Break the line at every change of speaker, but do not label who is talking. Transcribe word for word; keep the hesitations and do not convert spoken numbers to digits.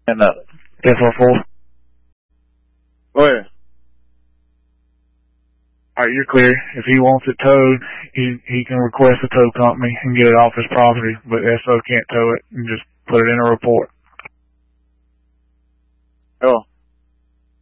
And uh, F R four.
Go ahead.
All right, you're clear. If he wants it towed, he he can request a tow company and get it off his property, but S O can't tow it and just put it in a report.
Oh.